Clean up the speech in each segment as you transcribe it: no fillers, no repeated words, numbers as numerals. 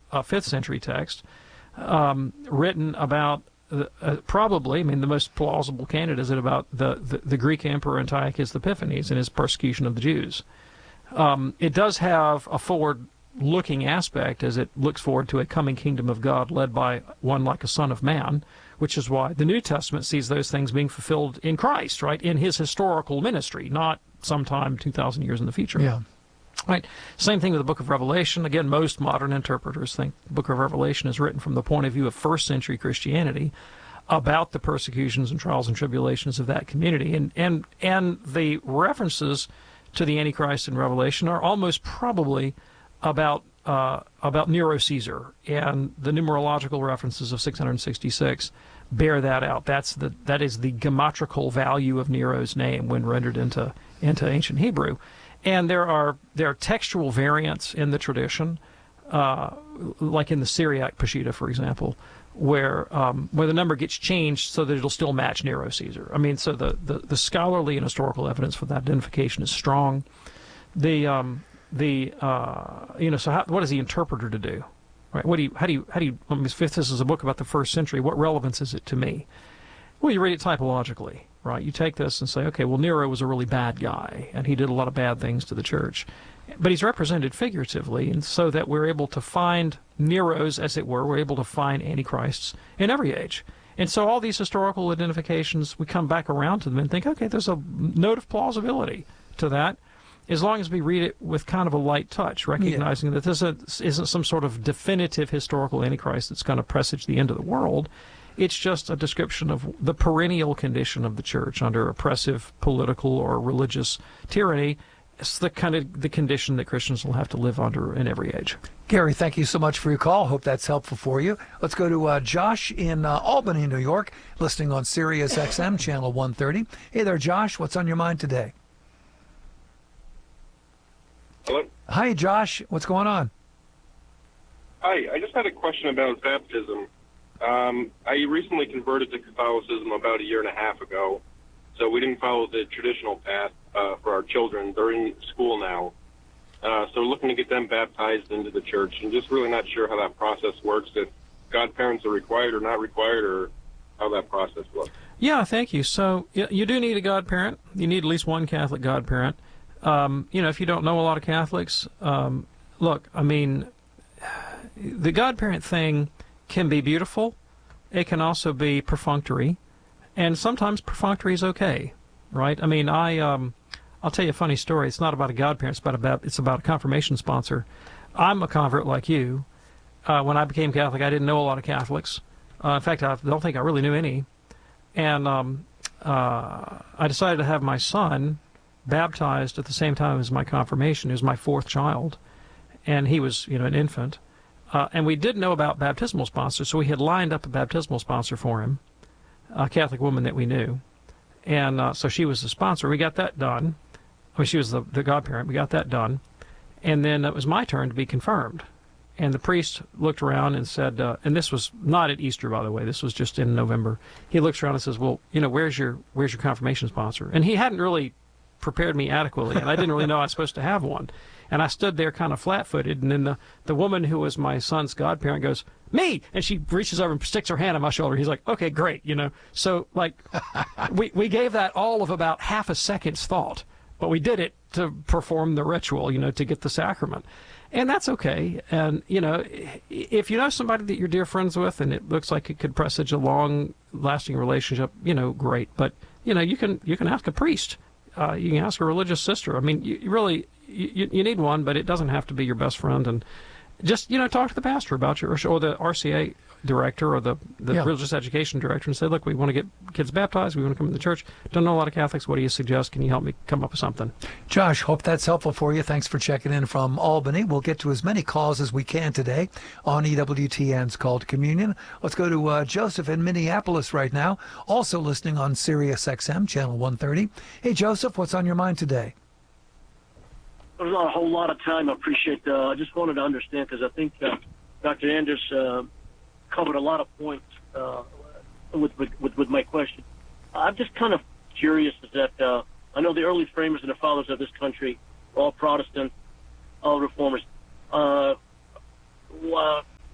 a 5th century text written about probably, I mean, the most plausible candidate is about the Greek emperor Antiochus Epiphanes and his persecution of the Jews. It does have a forward-looking aspect as it looks forward to a coming kingdom of God led by one like a son of man, which is why the New Testament sees those things being fulfilled in Christ, right, in his historical ministry, not sometime 2,000 years in the future. Yeah. Right. Same thing with the Book of Revelation. Again, most modern interpreters think the Book of Revelation is written from the point of view of first century Christianity about the persecutions and trials and tribulations of that community. And the references to the Antichrist in Revelation are almost probably about Nero Caesar, and the numerological references of 666 bear that out. That is the geometrical value of Nero's name when rendered into ancient Hebrew. And there are textual variants in the tradition, like in the Syriac Peshitta, for example, where the number gets changed so that it'll still match Nero Caesar. I mean, so the scholarly and historical evidence for that identification is strong. So what is the interpreter to do? Right? How do you? I mean, if this is a book about the first century, what relevance is it to me? Well, you read it typologically, right? You take this and say, okay, well, Nero was a really bad guy, and he did a lot of bad things to the church. But he's represented figuratively, and so that we're able to find Neros, as it were, we're able to find Antichrists in every age. And so all these historical identifications, we come back around to them and think, okay, there's a note of plausibility to that, as long as we read it with kind of a light touch, recognizing that this isn't some sort of definitive historical Antichrist that's going to presage the end of the world. It's just a description of the perennial condition of the church under oppressive political or religious tyranny. It's the condition that Christians will have to live under in every age. Gary, thank you so much for your call. Hope that's helpful for you. Let's go to Josh in Albany, New York, listening on Sirius XM, channel 130. Hey there, Josh. What's on your mind today? Hello? Hi, Josh. What's going on? Hi. I just had a question about baptism. I recently converted to Catholicism about a year and a half ago, so we didn't follow the traditional path for our children. They're in school now, so we're looking to get them baptized into the church, and just really not sure how that process works, if godparents are required or not required, or how that process works. Yeah, thank you. So you do need a godparent. You need at least one Catholic godparent. If you don't know a lot of Catholics, look, I mean, the godparent thing can be beautiful. It can also be perfunctory, and sometimes perfunctory is okay, right? I mean, I'll tell you a funny story. It's not about a godparent. It's about a confirmation sponsor. I'm a convert like you. When I became Catholic, I didn't know a lot of Catholics. In fact, I don't think I really knew any. And I decided to have my son baptized at the same time as my confirmation. He was my 4th child, and he was, an infant. And we did know about baptismal sponsors, so we had lined up a baptismal sponsor for him, a Catholic woman that we knew. And so she was the sponsor. We got that done. I mean, she was the godparent. We got that done. And then it was my turn to be confirmed. And the priest looked around and said, and this was not at Easter, by the way. This was just in November. He looks around and says, well, where's your confirmation sponsor? And he hadn't really prepared me adequately, and I didn't really know I was supposed to have one. And I stood there kind of flat-footed, and then the woman who was my son's godparent goes, me! And she reaches over and sticks her hand on my shoulder. He's like, okay, great, So, we gave that all of about half a second's thought, but we did it to perform the ritual, to get the sacrament. And that's okay. And, if you know somebody that you're dear friends with and it looks like it could presage a long-lasting relationship, great. But, you can ask a priest. You can ask a religious sister. I mean, you need one, but it doesn't have to be your best friend. And just, talk to the pastor about or the RCA director or the religious education director and say, look, we want to get kids baptized. We want to come to the church. Don't know a lot of Catholics. What do you suggest? Can you help me come up with something? Josh, hope that's helpful for you. Thanks for checking in from Albany. We'll get to as many calls as we can today on EWTN's Call to Communion. Let's go to Joseph in Minneapolis right now, also listening on Sirius XM, channel 130. Hey, Joseph, what's on your mind today? There's not a whole lot of time. I appreciate I just wanted to understand, because I think Dr. Anders covered a lot of points with my question. I'm just kind of curious that I know the early framers and the fathers of this country were all Protestant, all reformers.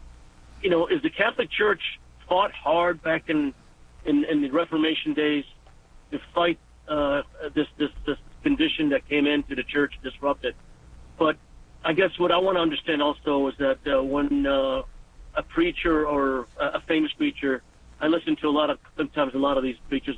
is the Catholic Church fought hard back in the Reformation days to fight this condition that came into the church, disrupt it. But I guess what I want to understand also is that when a preacher or a famous preacher, I listen to sometimes a lot of these preachers,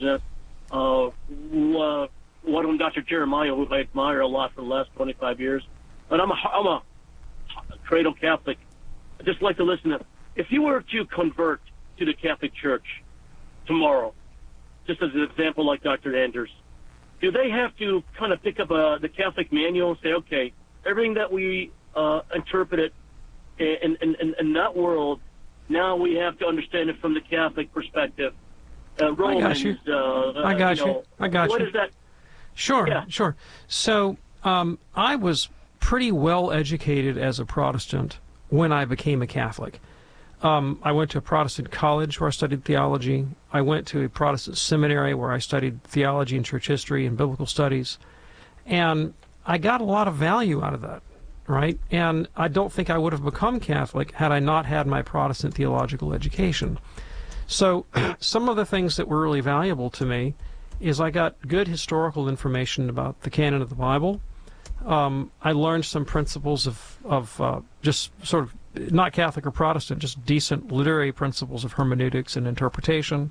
one of them, Dr. Jeremiah, who I admire a lot for the last 25 years. And I'm a cradle Catholic. I just like to listen to. If you were to convert to the Catholic Church tomorrow, just as an example like Dr. Anders, do they have to kind of pick up the Catholic manual and say, okay, everything that we interpreted in that world, now we have to understand it from the Catholic perspective? Romans, I got you. What is that? Sure, Yeah. sure. So I was pretty well educated as a Protestant when I became a Catholic. I went to a Protestant college where I studied theology. I went to a Protestant seminary where I studied theology and church history and biblical studies. And I got a lot of value out of that, right? And I don't think I would have become Catholic had I not had my Protestant theological education. So some of the things that were really valuable to me is I got good historical information about the canon of the Bible. I learned some principles of just sort of not Catholic or Protestant, just decent literary principles of hermeneutics and interpretation.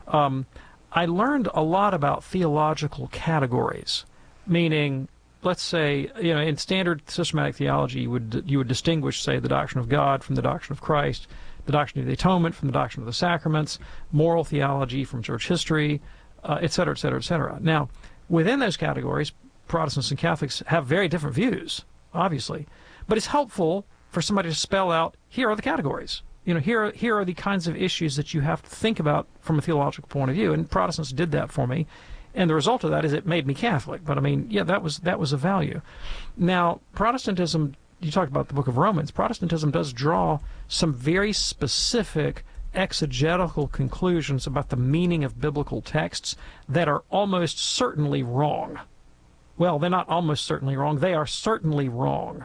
I learned a lot about theological categories, meaning, let's say, in standard systematic theology, you would distinguish, say, the doctrine of God from the doctrine of Christ, the doctrine of the atonement from the doctrine of the sacraments, moral theology from church history, et cetera, et cetera, et cetera. Now, within those categories, Protestants and Catholics have very different views, obviously, but it's helpful for somebody to spell out, here are the categories. Here are the kinds of issues that you have to think about from a theological point of view, and Protestants did that for me, and the result of that is it made me Catholic. But I mean, yeah, that was a value. Now, Protestantism, you talked about the Book of Romans. Protestantism does draw some very specific exegetical conclusions about the meaning of biblical texts that are almost certainly wrong. Well, they're not almost certainly wrong. They are certainly wrong.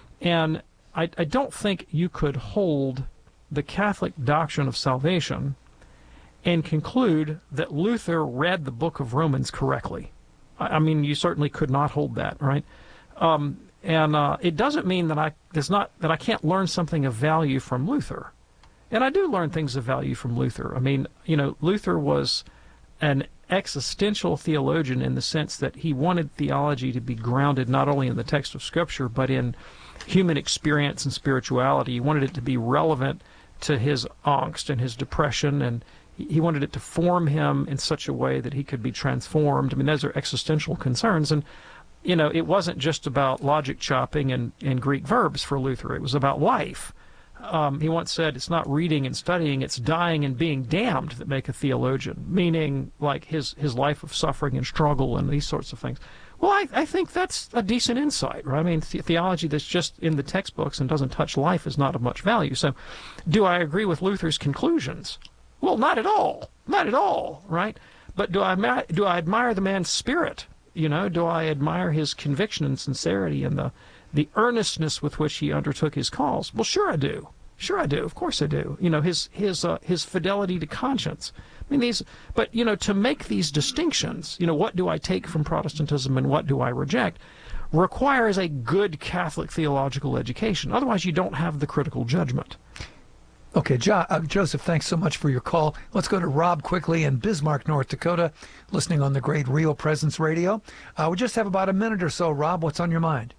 And I don't think you could hold the Catholic doctrine of salvation and conclude that Luther read the Book of Romans correctly. I mean, you certainly could not hold that, right? And it doesn't mean that I can't learn something of value from Luther. And I do learn things of value from Luther. I mean, Luther was an existential theologian in the sense that he wanted theology to be grounded not only in the text of Scripture, but in human experience and spirituality. He wanted it to be relevant to his angst and his depression, and he wanted it to form him in such a way that he could be transformed. I mean, those are existential concerns. And, it wasn't just about logic chopping and Greek verbs for Luther. It was about life. He once said, it's not reading and studying, it's dying and being damned that make a theologian, meaning like his life of suffering and struggle and these sorts of things. Well, I think that's a decent insight, right? I mean, theology that's just in the textbooks and doesn't touch life is not of much value. So do I agree with Luther's conclusions? Well, not at all. Not at all, right? But do I admire the man's spirit? Do I admire his conviction and sincerity and the earnestness with which he undertook his cause? Well, sure I do. Sure I do. Of course I do. His fidelity to conscience. I mean, but to make these distinctions, what do I take from Protestantism and what do I reject, requires a good Catholic theological education. Otherwise, you don't have the critical judgment. Okay, Joseph, thanks so much for your call. Let's go to Rob quickly in Bismarck, North Dakota, listening on the great Real Presence Radio. We just have about a minute or so. Rob, what's on your mind?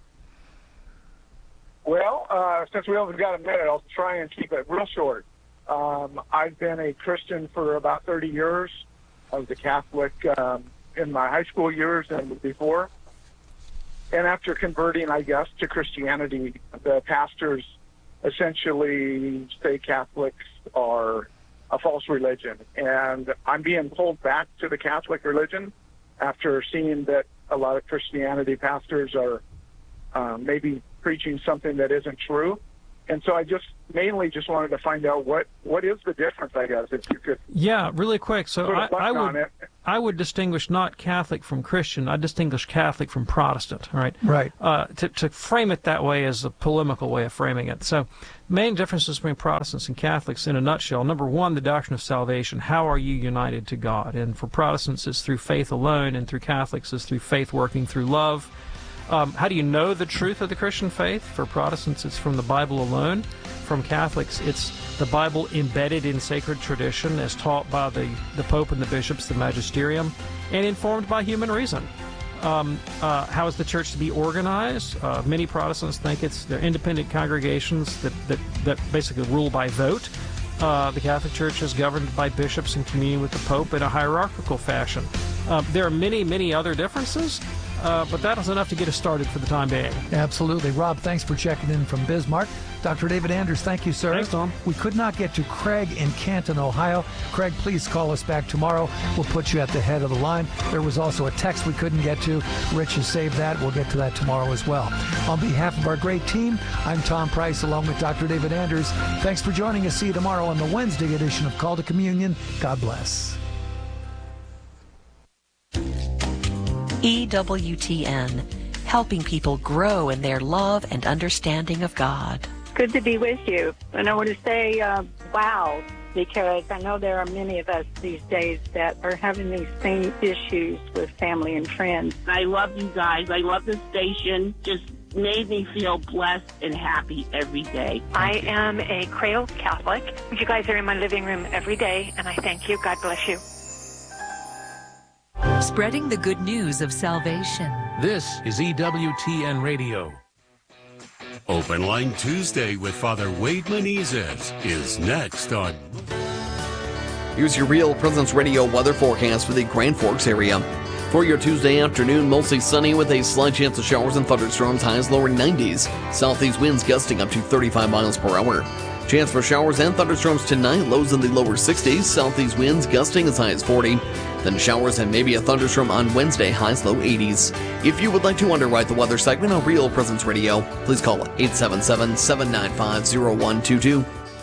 Well, since we only got a minute, I'll try and keep it real short. I've been a Christian for about 30 years. I was a Catholic in my high school years and before. And after converting, I guess, to Christianity, the pastors essentially say Catholics are a false religion. And I'm being pulled back to the Catholic religion after seeing that a lot of Christianity pastors are maybe preaching something that isn't true. And so I mainly wanted to find out what is the difference, I guess, if you could. Yeah, really quick. So put a button I would. on it. I would distinguish not Catholic from Christian. I distinguish Catholic from Protestant. All right. Right. To frame it that way is a polemical way of framing it. So, main differences between Protestants and Catholics in a nutshell. Number one, the doctrine of salvation. How are you united to God? And for Protestants, it's through faith alone, and through Catholics, it's through faith working through love. How do you know the truth of the Christian faith? For Protestants, it's from the Bible alone. From Catholics, it's the Bible embedded in sacred tradition as taught by the Pope and the bishops, the magisterium, and informed by human reason. How is the church to be organized? Many Protestants think they're independent congregations that basically rule by vote. The Catholic Church is governed by bishops in communion with the Pope in a hierarchical fashion. There are many, many other differences, but that is enough to get us started for the time being. Absolutely. Rob, thanks for checking in from Bismarck. Dr. David Anders, thank you, sir. Thanks, Tom. We could not get to Craig in Canton, Ohio. Craig, please call us back tomorrow. We'll put you at the head of the line. There was also a text we couldn't get to. Rich has saved that. We'll get to that tomorrow as well. On behalf of our great team, I'm Tom Price along with Dr. David Anders. Thanks for joining us. See you tomorrow on the Wednesday edition of Call to Communion. God bless. EWTN, helping people grow in their love and understanding of God. Good to be with you. And I want to say, wow, because I know there are many of us these days that are having these same issues with family and friends. I love you guys. I love the station. Just made me feel blessed and happy every day. I am a cradle Catholic. You guys are in my living room every day, and I thank you. God bless you. Spreading the good news of salvation. This is EWTN Radio. Open Line Tuesday with Father Wade Menezes is next on... Here's your Real Presence Radio weather forecast for the Grand Forks area. For your Tuesday afternoon, mostly sunny with a slight chance of showers and thunderstorms, highs lower 90s. Southeast winds gusting up to 35 miles per hour. Chance for showers and thunderstorms tonight, lows in the lower 60s. Southeast winds gusting as high as 40. Then showers and maybe a thunderstorm on Wednesday, highs low 80s. If you would like to underwrite the weather segment on Real Presence Radio, please call 877-795-0122.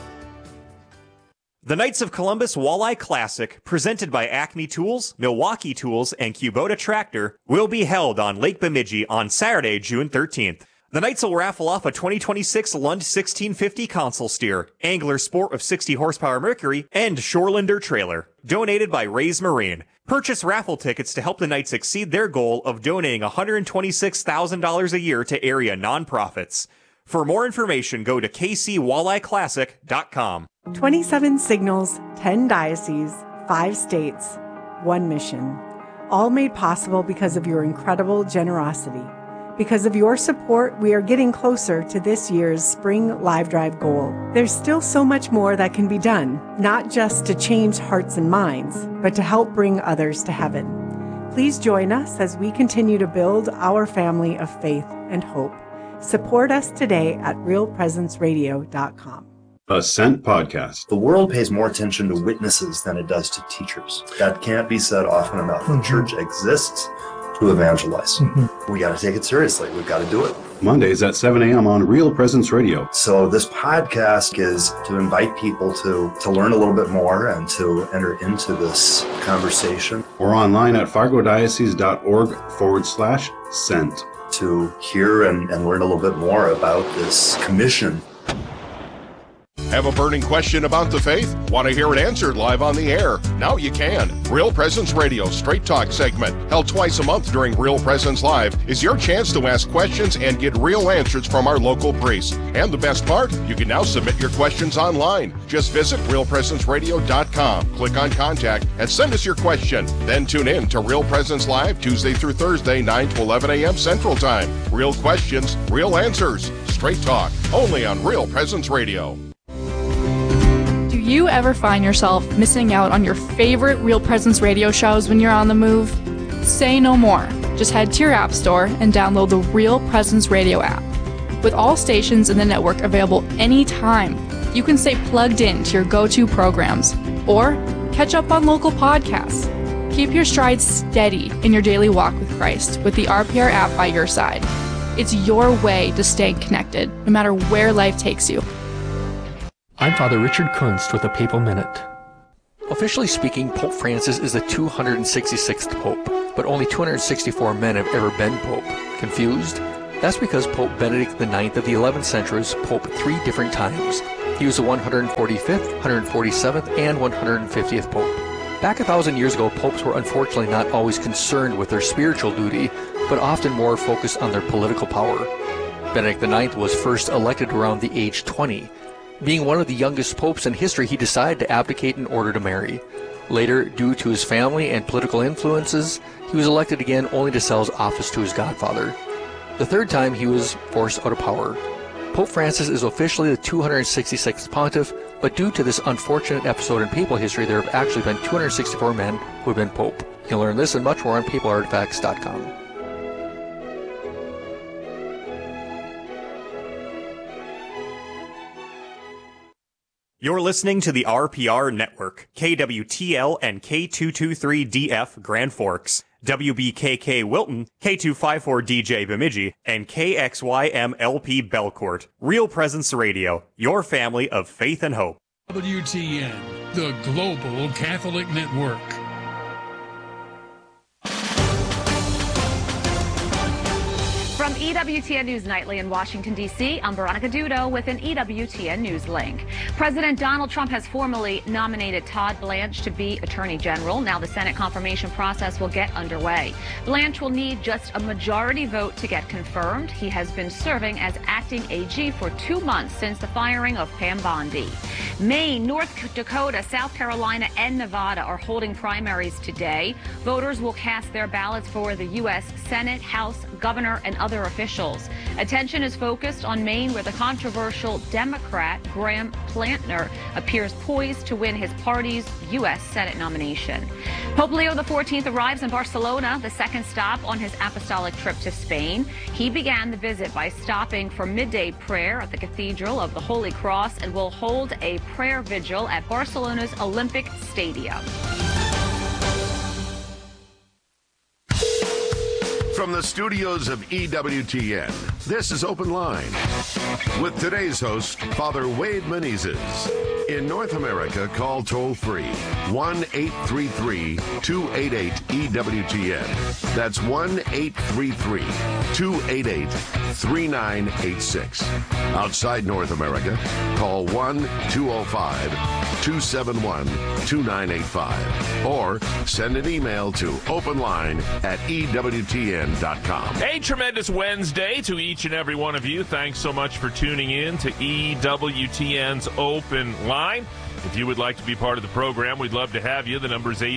The Knights of Columbus Walleye Classic, presented by Acme Tools, Milwaukee Tools, and Kubota Tractor, will be held on Lake Bemidji on Saturday, June 13th. The Knights will raffle off a 2026 Lund 1650 console steer, Angler Sport of 60 horsepower Mercury, and Shorelander trailer, donated by Ray's Marine. Purchase raffle tickets to help the Knights exceed their goal of donating $126,000 a year to area nonprofits. For more information, go to kcwalleyeclassic.com. 27 signals, 10 dioceses, 5 states, 1 mission. All made possible because of your incredible generosity. Because of your support, we are getting closer to this year's Spring Live Drive goal. There's still so much more that can be done, not just to change hearts and minds, but to help bring others to heaven. Please join us as we continue to build our family of faith and hope. Support us today at realpresenceradio.com. Ascent Podcast. The world pays more attention to witnesses than it does to teachers. That can't be said often enough. The church exists to evangelize. We got to take it seriously. We've got to do it. Mondays at 7 a.m. on Real Presence Radio. So this podcast is to invite people to learn a little bit more and to enter into this conversation. Or online at fargodiocese.org/sent. To hear and learn a little bit more about this commission. Have a burning question about the faith? Want to hear it answered live on the air? Now you can. Real Presence Radio Straight Talk segment, held twice a month during Real Presence Live, is your chance to ask questions and get real answers from our local priests. And the best part, you can now submit your questions online. Just visit realpresenceradio.com, click on Contact, and send us your question. Then tune in to Real Presence Live Tuesday through Thursday, 9 to 11 a.m. Central Time. Real questions, real answers. Straight Talk, only on Real Presence Radio. Do you ever find yourself missing out on your favorite Real Presence radio shows when you're on the move? Say no more. Just head to your app store and download the Real Presence Radio app. With all stations in the network available anytime, you can stay plugged in to your go-to programs or catch up on local podcasts. Keep your stride steady in your daily walk with Christ with the RPR app by your side. It's your way to stay connected, no matter where life takes you. I'm Father Richard Kunst with a Papal Minute. Officially speaking, Pope Francis is the 266th Pope, but only 264 men have ever been Pope. Confused? That's because Pope Benedict IX of the 11th century was Pope 3 different times. He was the 145th, 147th, and 150th Pope. Back 1,000 years ago, popes were unfortunately not always concerned with their spiritual duty, but often more focused on their political power. Benedict IX was first elected around the age 20. Being one of the youngest popes in history, he decided to abdicate in order to marry. Later, due to his family and political influences, he was elected again only to sell his office to his godfather. The third time, he was forced out of power. Pope Francis is officially the 266th pontiff, but due to this unfortunate episode in papal history, there have actually been 264 men who have been pope. You can learn this and much more on papalartifacts.com. You're listening to the RPR Network, KWTL and K223DF Grand Forks, WBKK Wilton, K254DJ Bemidji, and KXYMLP Belcourt. Real Presence Radio, your family of faith and hope. WTN, the Global Catholic Network. From EWTN News Nightly in Washington, D.C., I'm Veronica Dudo with an EWTN News link. President Donald Trump has formally nominated Todd Blanche to be Attorney General. Now the Senate confirmation process will get underway. Blanche will need just a majority vote to get confirmed. He has been serving as acting AG for 2 months since the firing of Pam Bondi. Maine, North Dakota, South Carolina, and Nevada are holding primaries today. Voters will cast their ballots for the U.S. Senate, House, Governor, and other officials. Attention is focused on Maine, where the controversial Democrat Graham Plantner appears poised to win his party's U.S. Senate nomination. Pope Leo XIV arrives in Barcelona, the second stop on his apostolic trip to Spain. He began the visit by stopping for midday prayer at the Cathedral of the Holy Cross and will hold a prayer vigil at Barcelona's Olympic Stadium. From the studios of EWTN, this is Open Line with today's host, Father Wade Menezes. In North America, call toll-free 1-833-288-EWTN. That's 1-833-288-3986. Outside North America, call 1-205-271-2985 or send an email to openline@EWTN.com. A tremendous Wednesday to each and every one of you. Thanks so much for tuning in to EWTN's Open Line. If you would like to be part of the program, we'd love to have you. The number is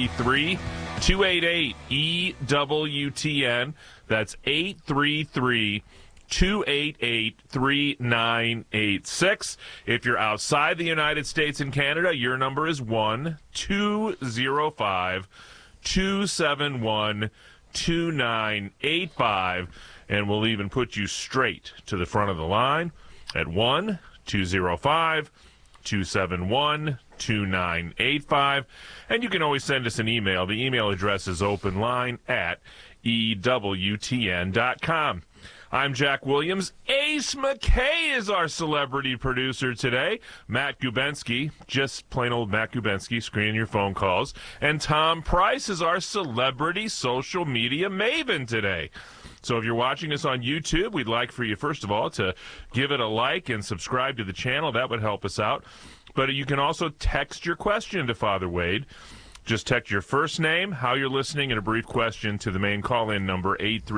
833-288-EWTN. That's 833-288-3986. If you're outside the United States and Canada, your number is 1-205-271-2985, and we'll even put you straight to the front of the line at 1-205-271-2985. And you can always send us an email. The email address is openline@EWTN.com. I'm Jack Williams. Ace McKay is our celebrity producer today. Matt Gubensky, just plain old Matt Gubensky, screening your phone calls. And Tom Price is our celebrity social media maven today. So if you're watching us on YouTube, we'd like for you, first of all, to give it a like and subscribe to the channel. That would help us out. But you can also text your question to Father Wade. Just text your first name, how you're listening, and a brief question to the main call-in number,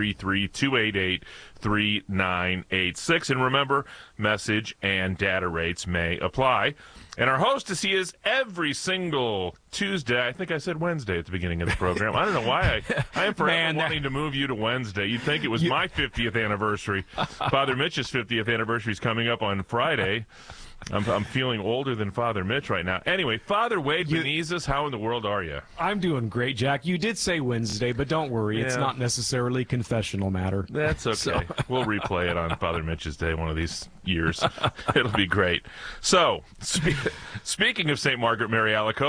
833-288-3986. And remember, message and data rates may apply. And our hostess, he is every single Tuesday. I think I said Wednesday at the beginning of the program. I don't know why I am forever wanting to move you to Wednesday. You'd think it was my 50th anniversary. Father Mitch's 50th anniversary is coming up on Friday. I'm feeling older than Father Mitch right now. Anyway, Father Wade Menezes, how in the world are you? I'm doing great, Jack. You did say Wednesday, but don't worry. It's not necessarily confessional matter. That's okay. So. We'll replay it on Father Mitch's day one of these years. It'll be great. So, speaking of St. Margaret Mary Alacoque,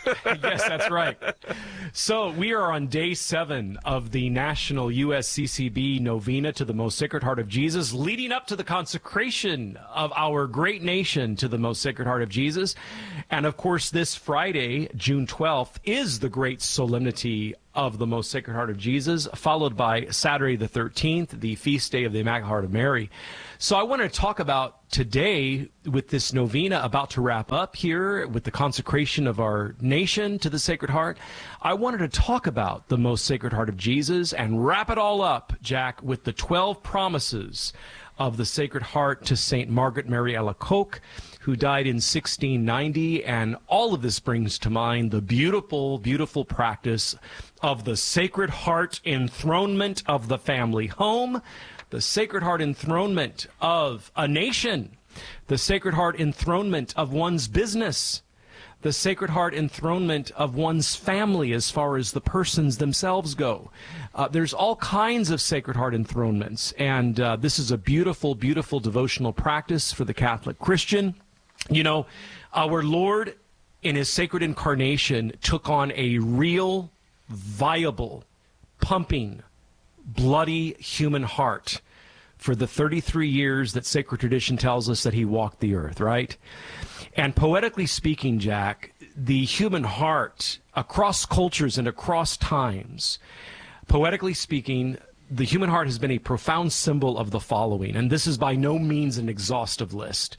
Yes, that's right. So we are on day 7 of the National USCCB Novena to the Most Sacred Heart of Jesus, leading up to the consecration of our great nation to the Most Sacred Heart of Jesus. And of course, this Friday, June 12th, is the great solemnity of the Most Sacred Heart of Jesus, followed by Saturday the 13th, the feast day of the Immaculate Heart of Mary. So I want to talk about today, with this novena about to wrap up here, with the consecration of our nation to the Sacred Heart, I wanted to talk about the Most Sacred Heart of Jesus and wrap it all up, Jack, with the 12 promises of the Sacred Heart to St. Margaret Mary Alacoque, who died in 1690, and all of this brings to mind the beautiful, beautiful practice of the Sacred Heart enthronement of the family home, the Sacred Heart enthronement of a nation, the Sacred Heart enthronement of one's business, the Sacred Heart enthronement of one's family as far as the persons themselves go. There's all kinds of Sacred Heart enthronements, and this is a beautiful, beautiful devotional practice for the Catholic Christian. You know, our Lord in his sacred incarnation took on a real, viable, pumping, bloody human heart for the 33 years that sacred tradition tells us that he walked the earth, right? And poetically speaking, Jack, the human heart across cultures and across times, poetically speaking, the human heart has been a profound symbol of the following, and this is by no means an exhaustive list.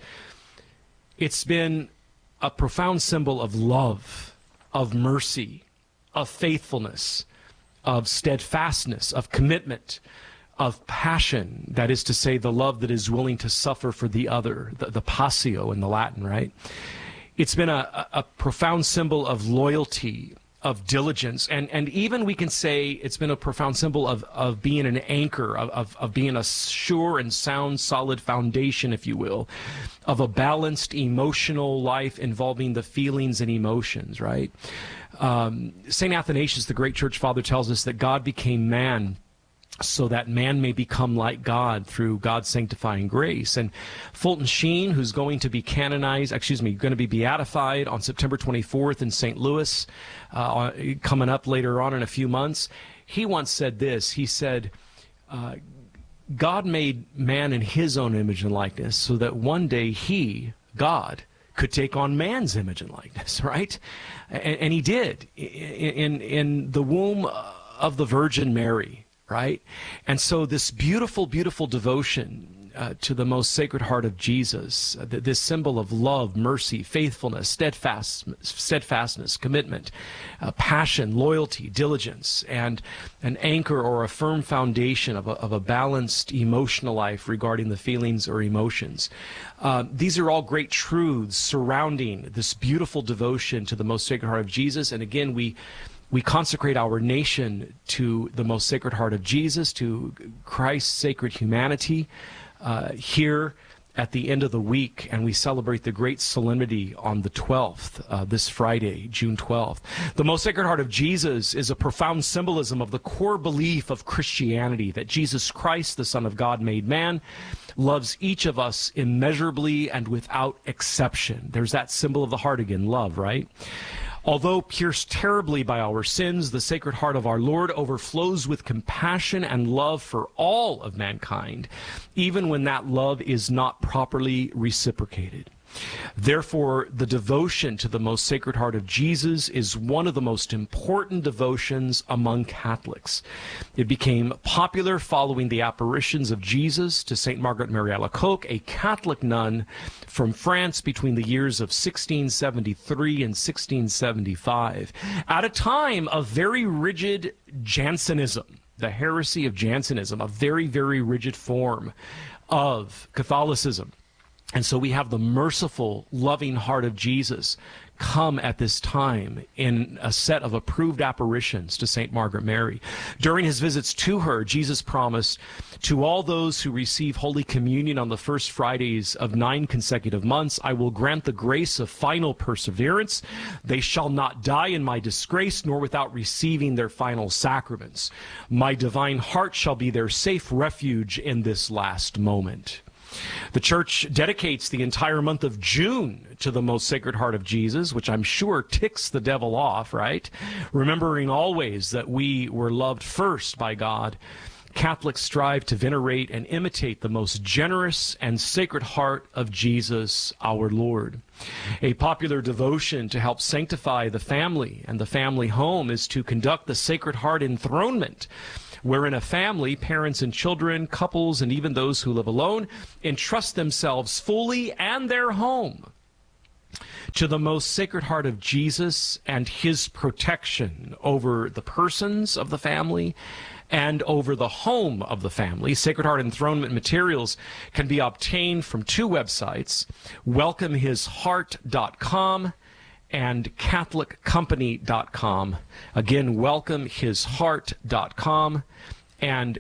It's been a profound symbol of love, of mercy, of faithfulness, of steadfastness, of commitment, of passion, that is to say, the love that is willing to suffer for the other, the passio in the Latin, right? It's been a profound symbol of loyalty, of diligence, and even we can say it's been a profound symbol of being an anchor, of being a sure and sound, solid foundation, if you will, of a balanced emotional life involving the feelings and emotions, right? St. Athanasius, the great church father, tells us that God became man so that man may become like God through God's sanctifying grace. And Fulton Sheen, who's going to be going to be beatified on September 24th in St. Louis, coming up later on in a few months, he once said this. He said, God made man in his own image and likeness so that one day he, God, could take on man's image and likeness, right? And he did in the womb of the Virgin Mary. Right? And so this beautiful, beautiful devotion to the Most Sacred Heart of Jesus, this symbol of love, mercy, faithfulness, steadfastness, commitment, passion, loyalty, diligence, and an anchor or a firm foundation of a balanced emotional life regarding the feelings or emotions. These are all great truths surrounding this beautiful devotion to the Most Sacred Heart of Jesus. And again, we consecrate our nation to the Most Sacred Heart of Jesus, to Christ's sacred humanity here at the end of the week, and we celebrate the great solemnity on the 12th, this Friday, June 12th. The Most Sacred Heart of Jesus is a profound symbolism of the core belief of Christianity, that Jesus Christ, the Son of God made man, loves each of us immeasurably and without exception. There's that symbol of the heart again, love, right? Although pierced terribly by our sins, the Sacred Heart of our Lord overflows with compassion and love for all of mankind, even when that love is not properly reciprocated. Therefore, the devotion to the Most Sacred Heart of Jesus is one of the most important devotions among Catholics. It became popular following the apparitions of Jesus to St. Margaret Mary Alacoque, a Catholic nun from France between the years of 1673 and 1675, at a time of very rigid Jansenism, the heresy of Jansenism, a very, very rigid form of Catholicism. And so we have the merciful, loving heart of Jesus come at this time in a set of approved apparitions to St. Margaret Mary. During his visits to her, Jesus promised, to all those who receive Holy Communion on the first Fridays of 9 consecutive months, I will grant the grace of final perseverance. They shall not die in my disgrace, nor without receiving their final sacraments. My divine heart shall be their safe refuge in this last moment. The church dedicates the entire month of June to the Most Sacred Heart of Jesus, which I'm sure ticks the devil off, right? Remembering always that we were loved first by God, Catholics strive to venerate and imitate the most generous and sacred heart of Jesus, our Lord. A popular devotion to help sanctify the family and the family home is to conduct the Sacred Heart enthronement, wherein a family, parents and children, couples, and even those who live alone, entrust themselves fully and their home to the Most Sacred Heart of Jesus and his protection over the persons of the family and over the home of the family. Sacred Heart enthronement materials can be obtained from two websites, welcomehisheart.com and catholiccompany.com. Again, welcomehisheart.com and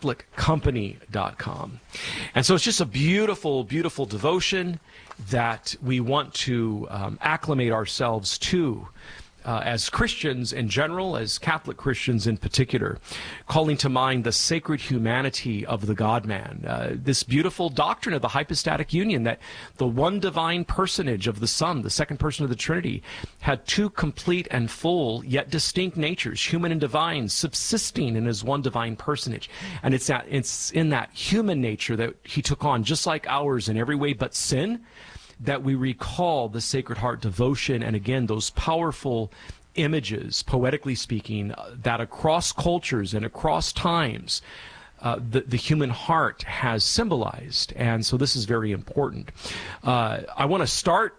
catholiccompany.com. And so it's just a beautiful, beautiful devotion that we want to acclimate ourselves to as Christians in general, as Catholic Christians in particular, calling to mind the sacred humanity of the God-man. This beautiful doctrine of the hypostatic union, that the one divine personage of the Son, the second person of the Trinity, had two complete and full yet distinct natures, human and divine, subsisting in his one divine personage. And it's in that human nature that he took on, just like ours in every way but sin, that we recall the Sacred Heart devotion, and again, those powerful images, poetically speaking, that across cultures and across times, the human heart has symbolized. And so this is very important. I want to start,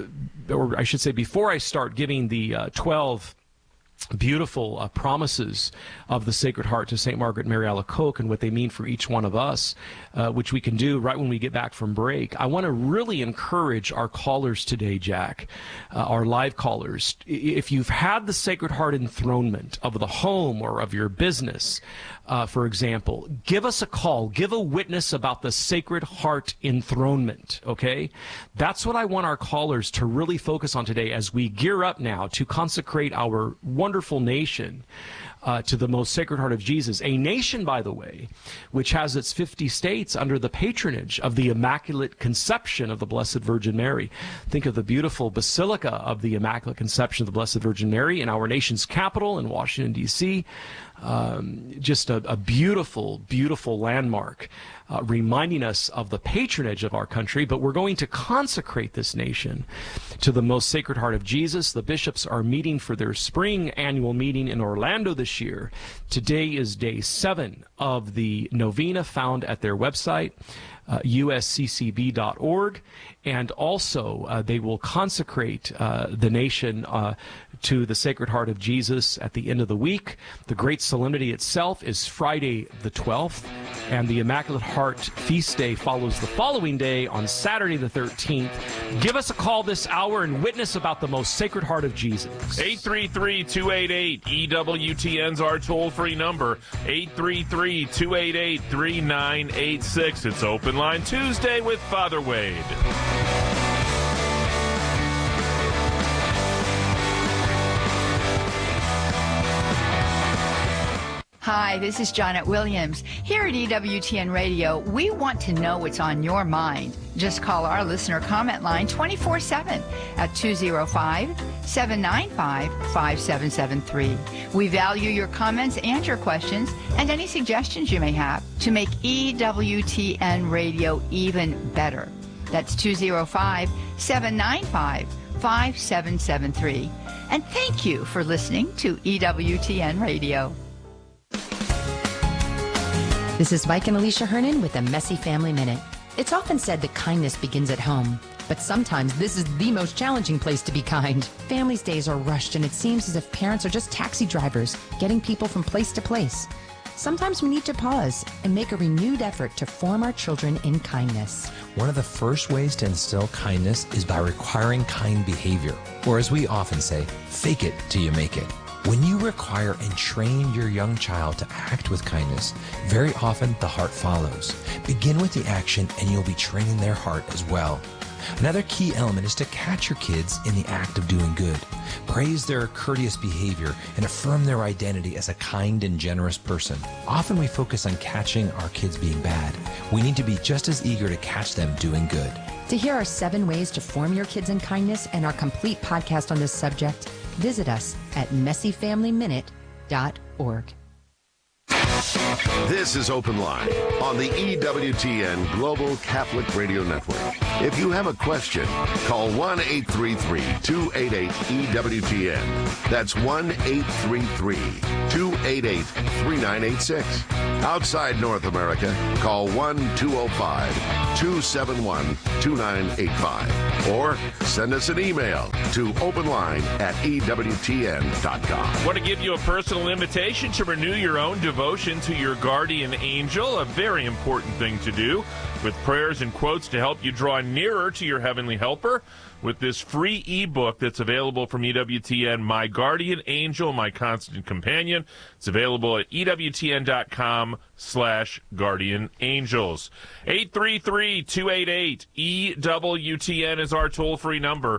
or I should say before I start giving the 12 beautiful promises of the Sacred Heart to St. Margaret Mary Alacoque and what they mean for each one of us, which we can do right when we get back from break. I want to really encourage our callers today, Jack, our live callers. If you've had the Sacred Heart enthronement of the home or of your business, for example, give us a call. Give a witness about the Sacred Heart enthronement, okay? That's what I want our callers to really focus on today as we gear up now to consecrate our wonderful nation to the Most Sacred Heart of Jesus. A nation, by the way, which has its 50 states under the patronage of the Immaculate Conception of the Blessed Virgin Mary. Think of the beautiful Basilica of the Immaculate Conception of the Blessed Virgin Mary in our nation's capital in Washington, D.C. Just a beautiful, beautiful landmark, reminding us of the patronage of our country. But we're going to consecrate this nation to the Most Sacred Heart of Jesus. The bishops are meeting for their spring annual meeting in Orlando this year. Today is day 7 of the novena found at their website, usccb.org. And also, they will consecrate the nation to the Sacred Heart of Jesus at the end of the week. The great solemnity itself is Friday the 12th, and the Immaculate Heart Feast Day follows the following day on Saturday the 13th. Give us a call this hour and witness about the Most Sacred Heart of Jesus. 833-288-EWTN's our toll-free number, 833-288-3986. It's Open Line Tuesday with Father Wade. Hi, this is Janet Williams. Here at EWTN Radio, we want to know what's on your mind. Just call our listener comment line 24/7 at 205-795-5773. We value your comments and your questions and any suggestions you may have to make EWTN Radio even better. That's 205-795-5773. And thank you for listening to EWTN Radio. This is Mike and Alicia Hernan with a Messy Family Minute. It's often said that kindness begins at home, but sometimes this is the most challenging place to be kind. Families' days are rushed, and it seems as if parents are just taxi drivers, getting people from place to place. Sometimes we need to pause and make a renewed effort to form our children in kindness. One of the first ways to instill kindness is by requiring kind behavior, or as we often say, fake it till you make it. When you require and train your young child to act with kindness, very often the heart follows. Begin with the action and you'll be training their heart as well. Another key element is to catch your kids in the act of doing good. Praise their courteous behavior and affirm their identity as a kind and generous person. Often we focus on catching our kids being bad. We need to be just as eager to catch them doing good. To hear our 7 ways to form your kids in kindness and our complete podcast on this subject, visit us at messyfamilyminute.org. This is Open Line on the EWTN Global Catholic Radio Network. If you have a question, call 1-833-288-EWTN. That's 1-833-288-3986. Outside North America, call 1-205-271-2985. Or send us an email to openline@EWTN.com. Want to give you a personal invitation to renew your own devotion to your guardian angel, a very important thing to do, with prayers and quotes to help you draw nearer to your heavenly helper with this free ebook that's available from EWTN, My Guardian Angel, My Constant Companion. It's available at EWTN.com/guardianangels. 833-288-EWTN is our toll-free number.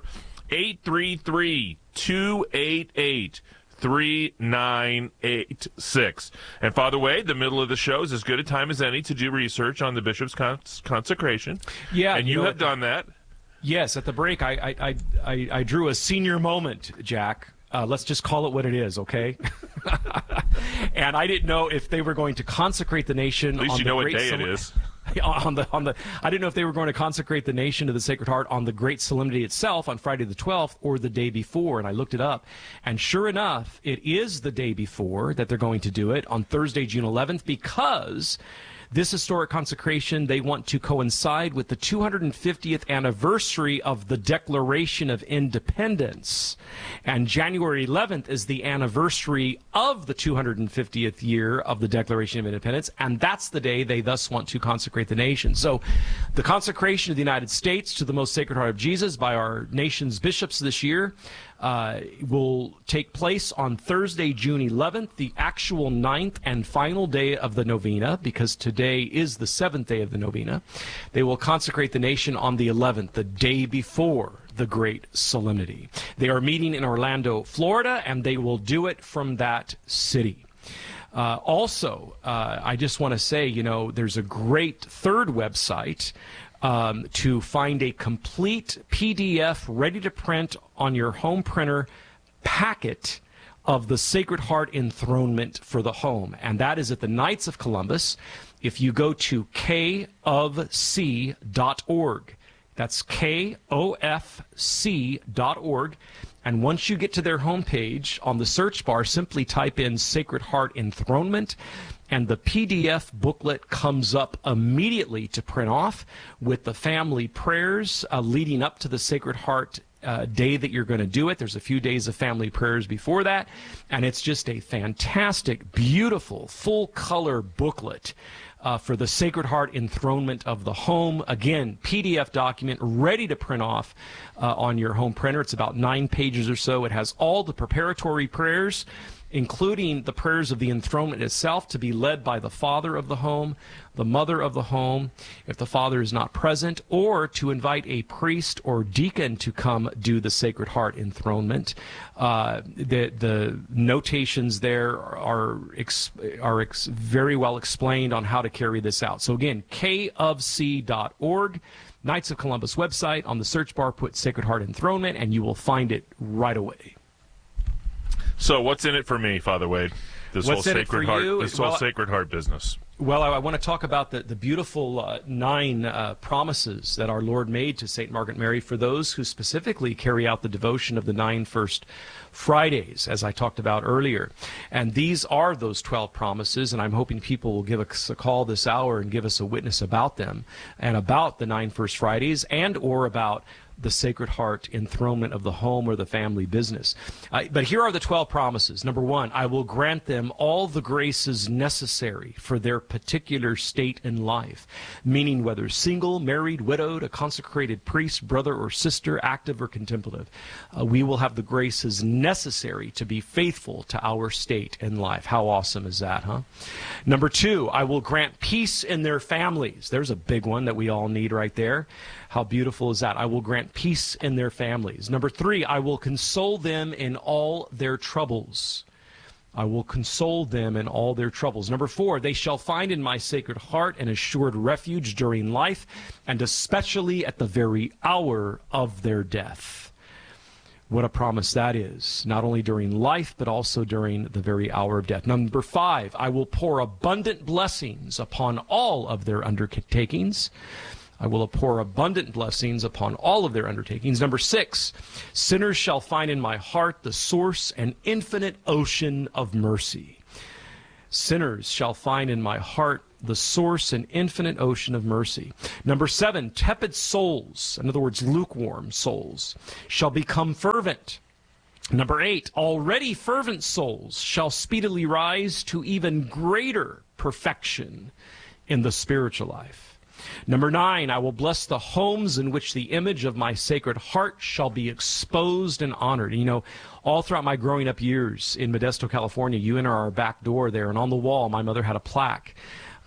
833-288-3986. And Father Wade, the middle of the show is as good a time as any to do research on the bishop's consecration. Yeah, and you have done that. Yes, at the break, I drew a senior moment, Jack. Let's just call it what it is, okay? And I didn't know if they were going to consecrate the nation. At least you know what day it is. I didn't know if they were going to consecrate the nation to the Sacred Heart on the great solemnity itself on Friday the 12th or the day before, and I looked it up. And sure enough, it is the day before that they're going to do it on Thursday, June 11th, because this historic consecration, they want to coincide with the 250th anniversary of the Declaration of Independence. And January 11th is the anniversary of the 250th year of the Declaration of Independence, and that's the day they thus want to consecrate the nation. So the consecration of the United States to the Most Sacred Heart of Jesus by our nation's bishops this year will take place on Thursday, June 11th, the actual 9th and final day of the novena, because today is the 7th day of the novena. They will consecrate the nation on the 11th, the day before the great solemnity. They are meeting in Orlando, Florida, and they will do it from that city. Also, I just want to say, there's a great third website to find a complete PDF ready to print on your home printer packet of the Sacred Heart enthronement for the home. And that is at the Knights of Columbus. If you go to kofc.org, that's KOFC.org. And once you get to their homepage, on the search bar, simply type in Sacred Heart Enthronement, and the PDF booklet comes up immediately to print off with the family prayers leading up to the Sacred Heart day that you're going to do it. There's a few days of family prayers before that, and it's just a fantastic, beautiful, full-color booklet for the Sacred Heart enthronement of the home. Again, PDF document ready to print off on your home printer. It's about 9 pages or so. It has all the preparatory prayers, including the prayers of the enthronement itself, to be led by the father of the home, the mother of the home, if the father is not present, or to invite a priest or deacon to come do the Sacred Heart enthronement. The notations there are very well explained on how to carry this out. So again, kofc.org, Knights of Columbus website. On the search bar, put Sacred Heart enthronement, and you will find it right away. So what's in it for me, Father Wade? This whole Sacred Heart business. Well, I want to talk about the beautiful 9 promises that our Lord made to St. Margaret Mary for those who specifically carry out the devotion of the 9 first Fridays, as I talked about earlier. And these are those 12 promises, and I'm hoping people will give us a call this hour and give us a witness about them and about the 9 first Fridays, and or about the Sacred Heart enthronement of the home or the family business. But here are the 12 promises. Number 1, I will grant them all the graces necessary for their particular state in life, meaning whether single, married, widowed, a consecrated priest, brother or sister, active or contemplative. We will have the graces necessary to be faithful to our state in life. How awesome is that, huh? Number 2, I will grant peace in their families. There's a big one that we all need right there. How beautiful is that? I will grant peace in their families. Number 3, I will console them in all their troubles. I will console them in all their troubles. Number 4, they shall find in my Sacred Heart an assured refuge during life, and especially at the very hour of their death. What a promise that is, not only during life, but also during the very hour of death. Number 5, I will pour abundant blessings upon all of their undertakings. I will pour abundant blessings upon all of their undertakings. Number 6, sinners shall find in my heart the source and infinite ocean of mercy. Sinners shall find in my heart the source and infinite ocean of mercy. Number 7, tepid souls, in other words, lukewarm souls, shall become fervent. Number 8, already fervent souls shall speedily rise to even greater perfection in the spiritual life. Number 9, I will bless the homes in which the image of my Sacred Heart shall be exposed and honored. You know, all throughout my growing up years in Modesto, California, you enter our back door there, and on the wall, my mother had a plaque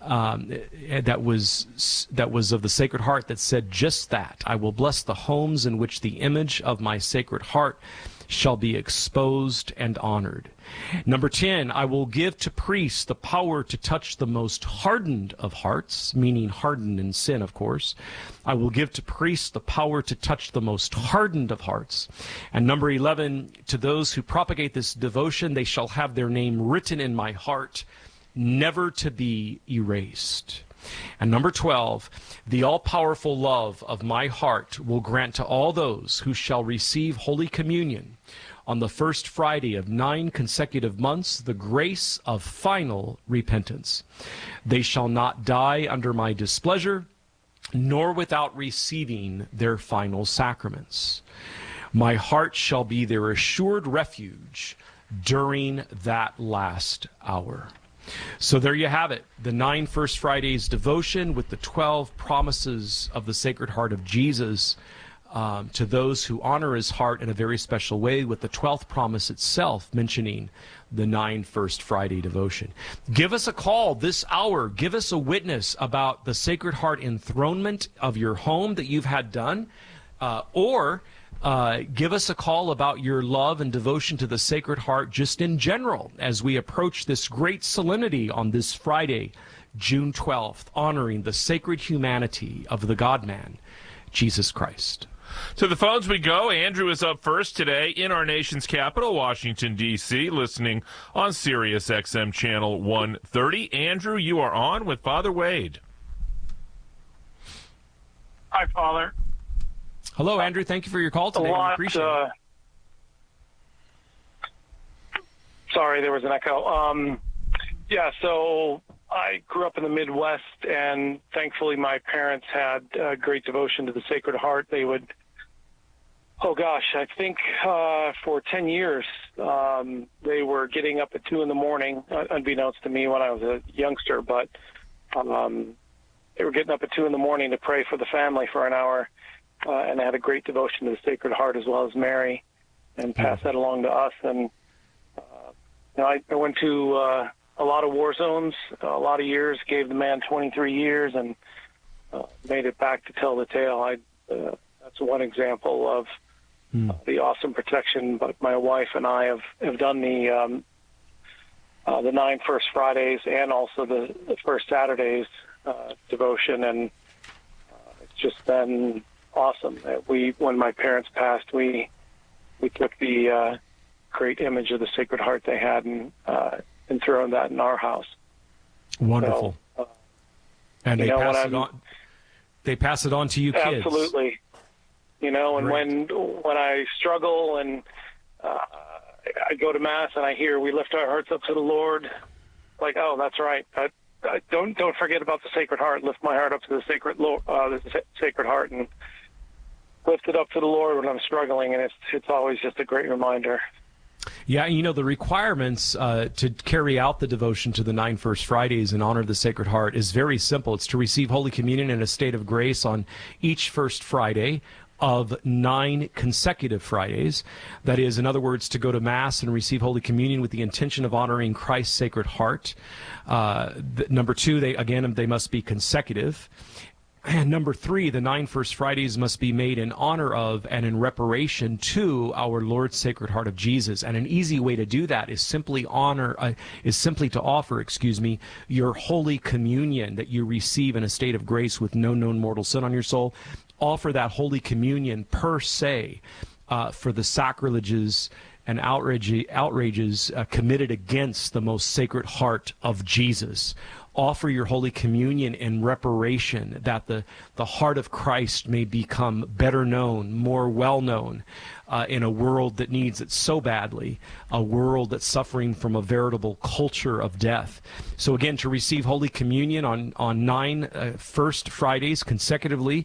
that was of the Sacred Heart that said just that. I will bless the homes in which the image of my Sacred Heart shall be exposed and honored. Number 10, I will give to priests the power to touch the most hardened of hearts, meaning hardened in sin, of course. I will give to priests the power to touch the most hardened of hearts. And number 11, to those who propagate this devotion, they shall have their name written in my heart, never to be erased. And number 12, the all-powerful love of my heart will grant to all those who shall receive Holy Communion on the first Friday of 9 consecutive months the grace of final repentance. They shall not die under my displeasure, nor without receiving their final sacraments. My heart shall be their assured refuge during that last hour. So there you have it, the 9 First Fridays devotion with the 12 promises of the Sacred Heart of Jesus to those who honor his heart in a very special way, with the 12th promise itself mentioning the 9 First Friday devotion. Give us a call this hour. Give us a witness about the Sacred Heart enthronement of your home that you've had done, or give us a call about your love and devotion to the Sacred Heart just in general as we approach this great solemnity on this Friday, June 12th, honoring the sacred humanity of the God-man, Jesus Christ. To the phones we go. Andrew is up first today in our nation's capital, Washington, D.C., listening on Sirius XM Channel 130. Andrew, you are on with Father Wade. Hi, Father. Hello, Andrew. Thank you for your call today. We appreciate it. Sorry, there was an echo. So I grew up in the Midwest, and thankfully my parents had great devotion to the Sacred Heart. They would, I think for 10 years, they were getting up at 2 in the morning, unbeknownst to me when I was a youngster, but they were getting up at 2 in the morning to pray for the family for an hour. And they had a great devotion to the Sacred Heart as well as Mary, and passed that along to us. And I went to a lot of war zones, a lot of years, gave the man 23 years, and made it back to tell the tale. That's one example of the awesome protection. But my wife and I have done the 9 First Fridays and also the First Saturdays devotion, and it's just been awesome. When my parents passed, we took the great image of the Sacred Heart they had and enthroned that in our house. Wonderful. So, and they pass it on. They pass it on to you kids. Absolutely. And when I struggle and I go to Mass and I hear we lift our hearts up to the Lord, like, oh, that's right. Don't forget about the Sacred Heart. Lift my heart up to the Sacred Heart, and lift it up to the Lord when I'm struggling, and it's always just a great reminder. Yeah, you know, the requirements to carry out the devotion to the 9 First Fridays in honor of the Sacred Heart is very simple. It's to receive Holy Communion in a state of grace on each first Friday of 9 consecutive Fridays. That is, in other words, to go to Mass and receive Holy Communion with the intention of honoring Christ's Sacred Heart. Number 2, they must be consecutive. And number 3, the 9 First Fridays must be made in honor of and in reparation to our Lord's Sacred Heart of Jesus. And an easy way to do that is simply to offer, your Holy Communion that you receive in a state of grace with no known mortal sin on your soul. Offer that Holy Communion per se for the sacrileges and outrages committed against the most Sacred Heart of Jesus. Offer your Holy Communion in reparation that the heart of Christ may become better known, more well known in a world that needs it so badly, a world that's suffering from a veritable culture of death. So again, to receive Holy Communion on 9 First Fridays consecutively,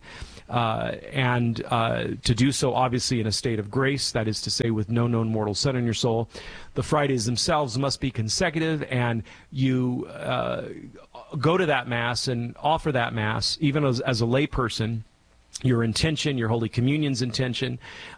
and to do so obviously in a state of grace, that is to say with no known mortal sin in your soul. The Fridays themselves must be consecutive, and you go to that Mass and offer that Mass, even as a lay person, your intention, your Holy Communion's intention,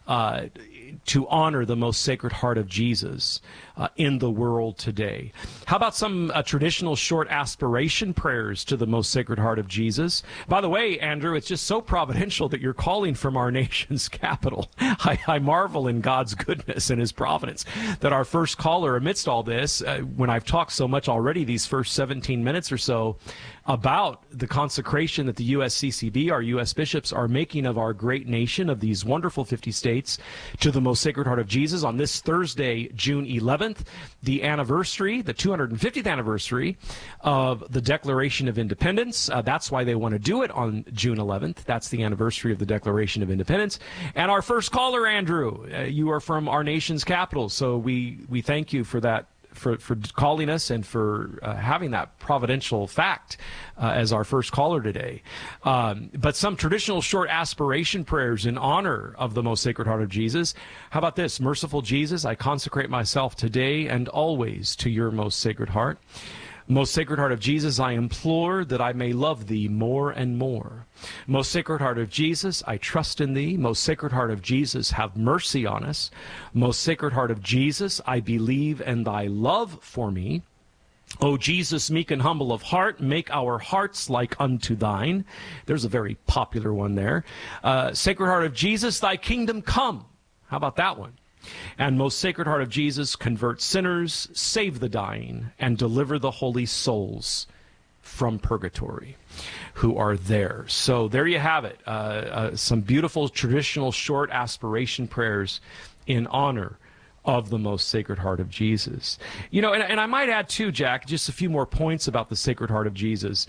to honor the most Sacred Heart of Jesus in the world today. How about some traditional short aspiration prayers to the most Sacred Heart of Jesus? By the way, Andrew, it's just so providential that you're calling from our nation's capital. I marvel in God's goodness and his providence that our first caller, amidst all this, when I've talked so much already these first 17 minutes or so about the consecration that the USCCB, our U.S. bishops, are making of our great nation, of these wonderful 50 states, to the most Sacred Heart of Jesus on this Thursday, June 11th, the anniversary, the 250th anniversary of the Declaration of Independence. That's why they want to do it on June 11th. That's the anniversary of the Declaration of Independence. And our first caller, Andrew, you are from our nation's capital, so we thank you for that. For calling us and for having that providential fact as our first caller today. But some traditional short aspiration prayers in honor of the most Sacred Heart of Jesus. How about this? Merciful Jesus, I consecrate myself today and always to your most Sacred Heart. Most Sacred Heart of Jesus, I implore that I may love thee more and more. Most Sacred Heart of Jesus, I trust in thee. Most Sacred Heart of Jesus, have mercy on us. Most Sacred Heart of Jesus, I believe in thy love for me. O Jesus, meek and humble of heart, make our hearts like unto thine. There's a very popular one there. Sacred Heart of Jesus, thy kingdom come. How about that one? And most Sacred Heart of Jesus, convert sinners, save the dying, and deliver the holy souls from purgatory who are there. So there you have it. Some beautiful traditional short aspiration prayers in honor of the most Sacred Heart of Jesus. You know, and I might add too, Jack, just a few more points about the Sacred Heart of Jesus.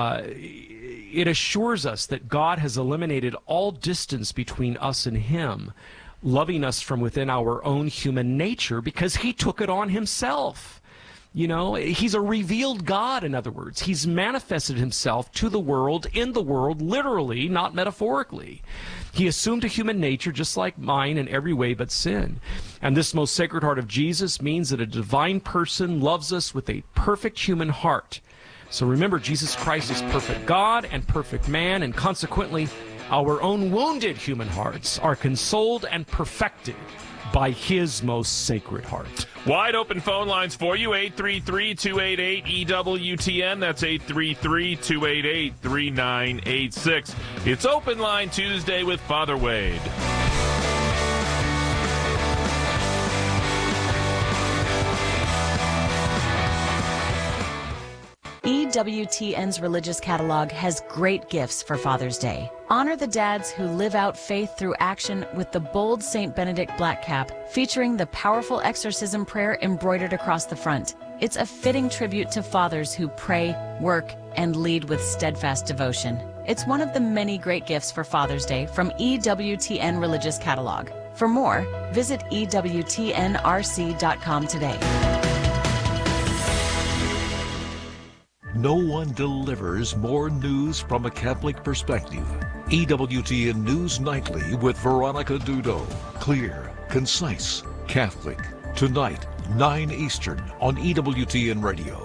It assures us that God has eliminated all distance between us and him, loving us from within our own human nature because he took it on himself. You know, he's a revealed God, in other words. He's manifested himself to the world, in the world, literally, not metaphorically. He assumed a human nature just like mine in every way but sin. And this most Sacred Heart of Jesus means that a divine person loves us with a perfect human heart. So remember, Jesus Christ is perfect God and perfect man, and consequently, our own wounded human hearts are consoled and perfected by his most Sacred Heart. Wide open phone lines for you, 833-288-EWTN. That's 833-288-3986. It's Open Line Tuesday with Father Wade. EWTN's religious catalog has great gifts for Father's Day. Honor the dads who live out faith through action with the bold St. Benedict black cap, featuring the powerful exorcism prayer embroidered across the front. It's a fitting tribute to fathers who pray, work, and lead with steadfast devotion. It's one of the many great gifts for Father's Day from EWTN Religious Catalog. For more, visit EWTNRC.com today. No one delivers more news from a Catholic perspective EWTN News Nightly with Veronica Dudo. Clear, concise, Catholic. Tonight, 9 Eastern on EWTN Radio.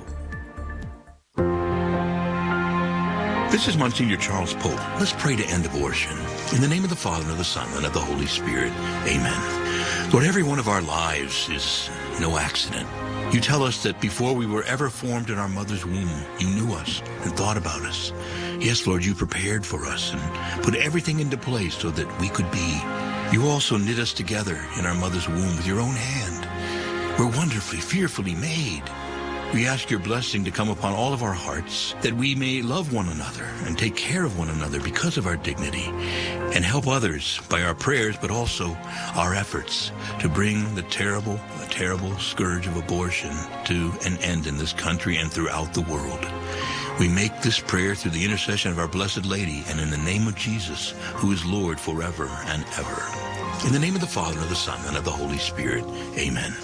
This is Monsignor Charles Pope. Let's pray to end abortion. In the name of the Father, and of the Son, and of the Holy Spirit. Amen. Lord, every one of our lives is no accident. You tell us that before we were ever formed in our mother's womb, you knew us and thought about us. Yes, Lord, you prepared for us and put everything into place so that we could be. You also knit us together in our mother's womb with your own hand. We're wonderfully, fearfully made. We ask your blessing to come upon all of our hearts, that we may love one another and take care of one another because of our dignity, and help others by our prayers, but also our efforts to bring the terrible scourge of abortion to an end in this country and throughout the world. We make this prayer through the intercession of our Blessed Lady and in the name of Jesus, who is Lord forever and ever. In the name of the Father, and of the Son, and of the Holy Spirit. Amen.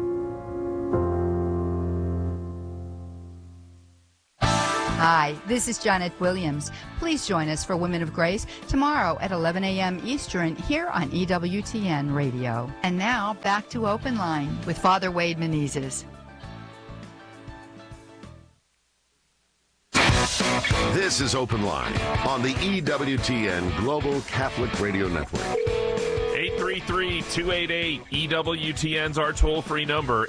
Hi, this is Janet Williams. Please join us for Women of Grace tomorrow at 11 a.m. Eastern here on EWTN Radio. And now, back to Open Line with Father Wade Menezes. This is Open Line on the EWTN Global Catholic Radio Network. 833-288-EWTN's our toll-free number,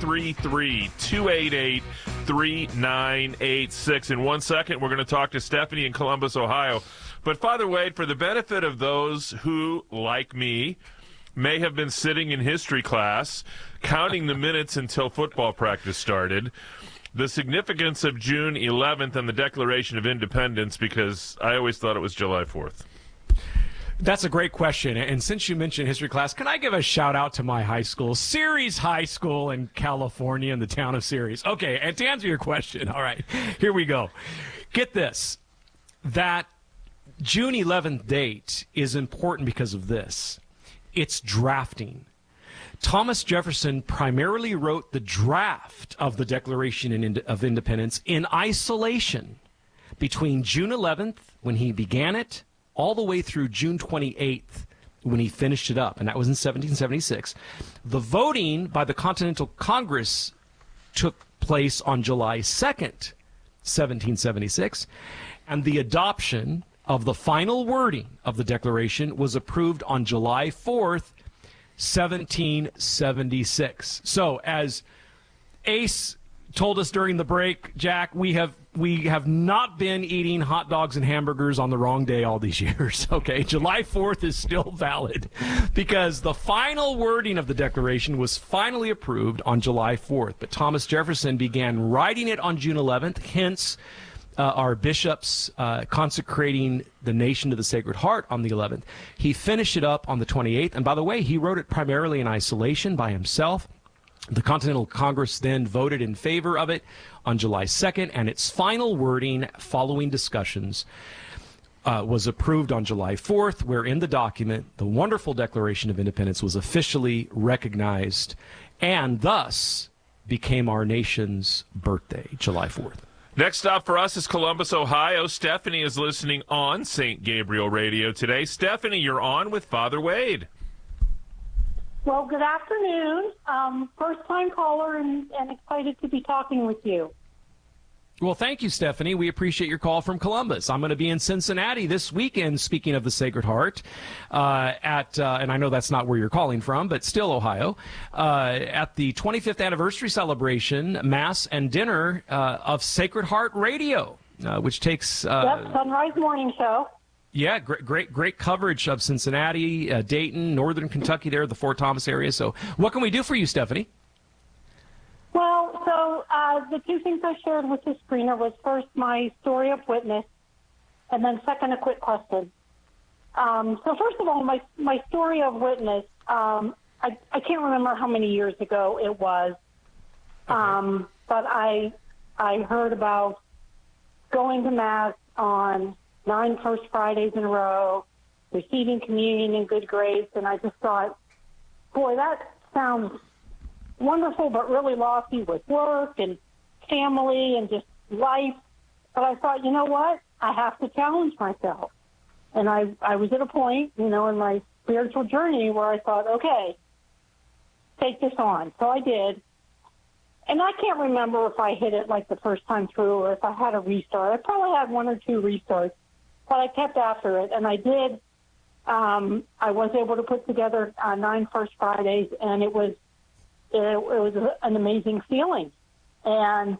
833-288-3986. In 1 second, we're going to talk to Stephanie in Columbus, Ohio. But Father Wade, for the benefit of those who, like me, may have been sitting in history class, counting the minutes until football practice started, the significance of June 11th and the Declaration of Independence, because I always thought it was July 4th. That's a great question. And since you mentioned history class, can I give a shout out to my high school, Ceres High School in California, in the town of Ceres? Okay, and to answer your question, all right, here we go. Get this. That June 11th date is important because of this. It's drafting. Thomas Jefferson primarily wrote the draft of the Declaration of Independence in isolation between June 11th, when he began it, all the way through June 28th, when he finished it up, and that was in 1776. The voting by the Continental Congress took place on July 2nd, 1776, and the adoption of the final wording of the Declaration was approved on July 4th, 1776. So, as Ace told us during the break, Jack, we have not been eating hot dogs and hamburgers on the wrong day all these years. Okay, July 4th is still valid because the final wording of the Declaration was finally approved on July 4th. But Thomas Jefferson began writing it on June 11th, hence our bishops consecrating the nation to the Sacred Heart on the 11th. He finished it up on the 28th. And by the way, he wrote it primarily in isolation by himself. The Continental Congress then voted in favor of it on July 2nd, and its final wording, following discussions, was approved on July 4th, where in the document, the wonderful Declaration of Independence was officially recognized and thus became our nation's birthday, July 4th. Next stop for us is Columbus, Ohio. Stephanie is listening on St. Gabriel Radio today. Stephanie, you're on with Father Wade. Well, good afternoon. First-time caller and excited to be talking with you. Well, thank you, Stephanie. We appreciate your call from Columbus. I'm going to be in Cincinnati this weekend, speaking of the Sacred Heart, and I know that's not where you're calling from, but still Ohio, at the 25th anniversary celebration, Mass and dinner of Sacred Heart Radio, which takes... Yep, Sunrise Morning Show. Yeah, great coverage of Cincinnati, Dayton, Northern Kentucky there, the Fort Thomas area. So what can we do for you, Stephanie? Well, so the two things I shared with the screener was first my story of witness, and then second a quick question. So first of all, my story of witness, I can't remember how many years ago it was, but I heard about going to Mass on 9 First Fridays in a row, receiving communion in good grace, and I just thought, boy, that sounds wonderful, but really lofty with work and family and just life. But I thought, you know what? I have to challenge myself. And I was at a point, in my spiritual journey where I thought, okay, take this on. So I did. And I can't remember if I hit it like the first time through or if I had a restart. I probably had 1 or 2 restarts, but I kept after it. And I did. I was able to put together 9 First Fridays, and it was an amazing feeling. And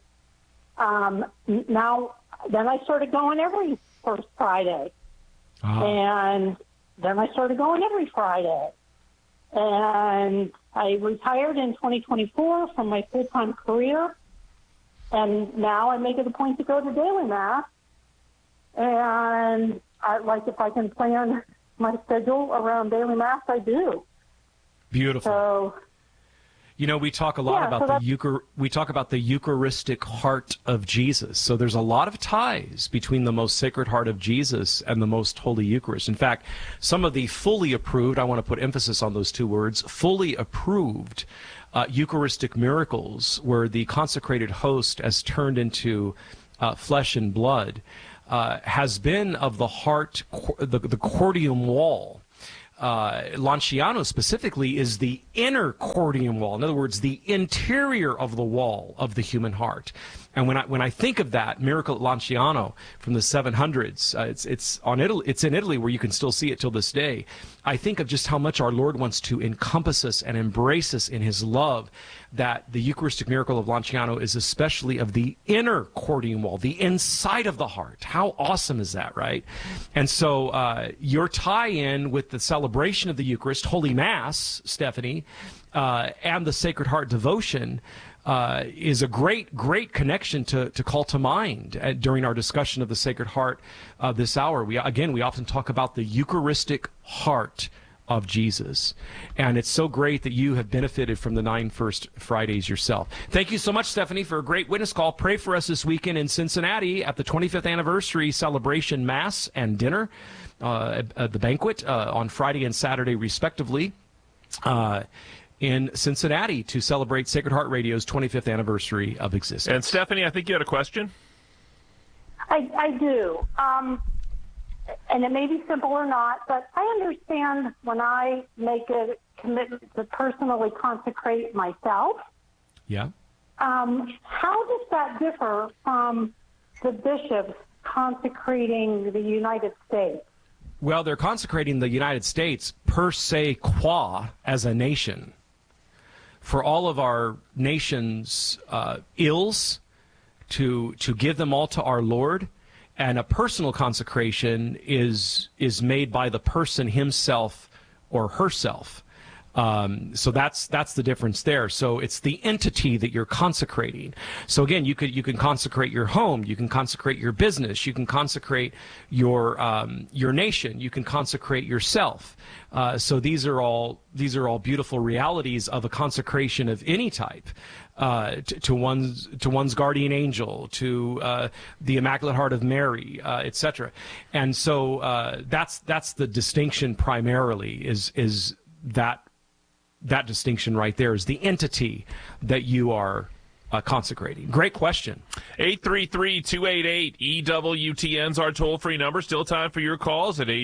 then I started going every First Friday. And then I started going every Friday. And I retired in 2024 from my full-time career. And now I make it a point to go to daily Mass. And if I can plan my schedule around daily Mass, I do. Beautiful. So, we talk a lot about we talk about the Eucharistic heart of Jesus. So there's a lot of ties between the most Sacred Heart of Jesus and the most Holy Eucharist. In fact, some of the fully approved, I want to put emphasis on those 2 words, fully approved Eucharistic miracles where the consecrated host has turned into flesh and blood has been of the heart, the cordium wall. Lanciano specifically is the inner cordium wall. In other words, the interior of the wall of the human heart. And when I think of that miracle at Lanciano from the 700s, it's in Italy where you can still see it till this day. I think of just how much our Lord wants to encompass us and embrace us in His love. That the Eucharistic miracle of Lanciano is especially of the inner cordium wall, the inside of the heart. How awesome is that, right? And so your tie-in with the celebration of the Eucharist, Holy Mass, Stephanie, and the Sacred Heart devotion is a great connection to call to mind during our discussion of the Sacred Heart this hour. We often talk about the Eucharistic heart of Jesus. And it's so great that you have benefited from the 9 First Fridays yourself. Thank you so much, Stephanie, for a great witness call. Pray for us this weekend in Cincinnati at the 25th anniversary celebration Mass and dinner, at the banquet on Friday and Saturday, respectively. In Cincinnati to celebrate Sacred Heart Radio's 25th anniversary of existence. And Stephanie, I think you had a question? I do. And it may be simple or not, but I understand when I make a commitment to personally consecrate myself. Yeah. How does that differ from the bishops consecrating the United States? Well, they're consecrating the United States per se qua as a nation. For all of our nation's ills, to give them all to our Lord, and a personal consecration is made by the person himself or herself. So that's the difference there. So it's the entity that you're consecrating. So again, you can consecrate your home, you can consecrate your business, you can consecrate your nation, you can consecrate yourself. So these are all beautiful realities of a consecration of any type. To one's guardian angel, to the Immaculate Heart of Mary, etc. And so that's the distinction primarily is that distinction right there is the entity that you are consecrating. Great question. 833-288-EWTN's our toll-free number. Still time for your calls at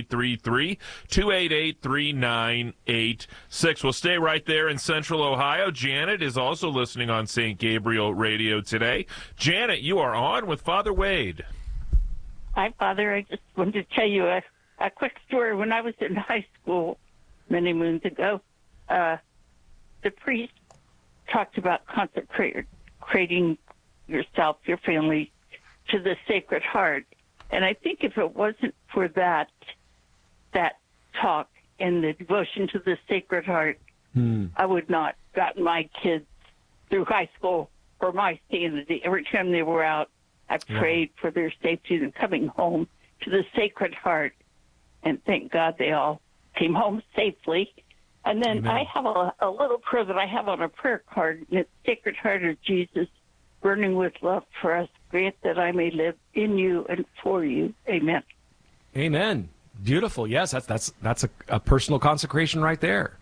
833-288-3986. We'll stay right there in Central Ohio. Janet is also listening on St. Gabriel Radio today. Janet, you are on with Father Wade. Hi, Father. I just wanted to tell you a quick story. When I was in high school many moons ago, the priest talked about consecrating yourself, your family, to the Sacred Heart. And I think if it wasn't for that talk and the devotion to the Sacred Heart, I would not gotten my kids through high school for my sanity. Every time they were out, I prayed for their safety and coming home to the Sacred Heart. And thank God they all came home safely. And then I have a little prayer that I have on a prayer card, and it's Sacred Heart of Jesus, burning with love for us, grant that I may live in you and for you. Amen. Amen. Beautiful. Yes, that's a personal consecration right there.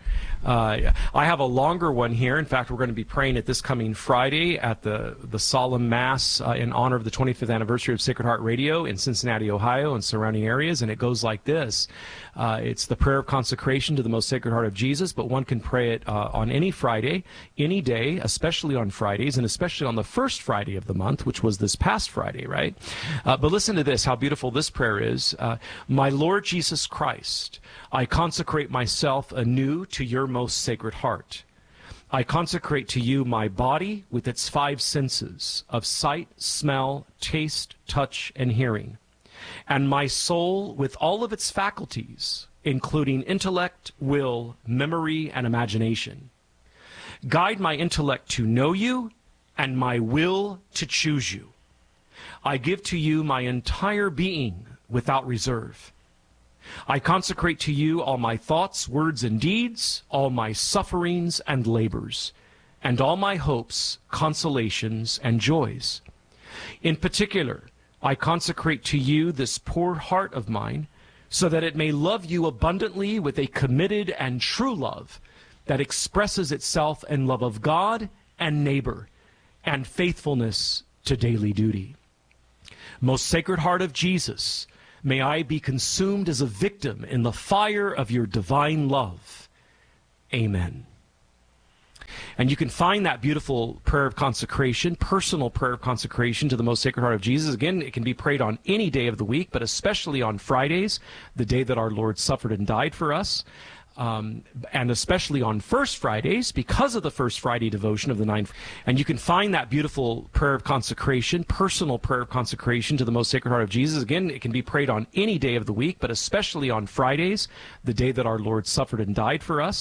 I have a longer one here. In fact, we're going to be praying it this coming Friday at the solemn Mass in honor of the 25th anniversary of Sacred Heart Radio in Cincinnati, Ohio, and surrounding areas. And it goes like this. It's the prayer of consecration to the most Sacred Heart of Jesus, but one can pray it on any Friday, any day, especially on Fridays, and especially on the first Friday of the month, which was this past Friday, right? But listen to this, how beautiful this prayer is. My Lord Jesus Christ, I consecrate myself anew to your most Sacred Heart. I consecrate to you my body with its 5 senses of sight, smell, taste, touch, and hearing, and my soul with all of its faculties, including intellect, will, memory, and imagination. Guide my intellect to know you and my will to choose you. I give to you my entire being without reserve. I consecrate to you all my thoughts, words, and deeds, all my sufferings and labors, and all my hopes, consolations, and joys. In particular, I consecrate to you this poor heart of mine, so that it may love you abundantly with a committed and true love that expresses itself in love of God and neighbor, and faithfulness to daily duty. Most Sacred Heart of Jesus, may I be consumed as a victim in the fire of your divine love. Amen. And you can find that beautiful prayer of consecration, personal prayer of consecration to the most Sacred Heart of Jesus. Again, it can be prayed on any day of the week, but especially on Fridays, the day that our Lord suffered and died for us. And especially on First Fridays, because of the First Friday devotion of the 9. And you can find that beautiful prayer of consecration, personal prayer of consecration to the most Sacred Heart of Jesus. Again, it can be prayed on any day of the week, but especially on Fridays, the day that our Lord suffered and died for us.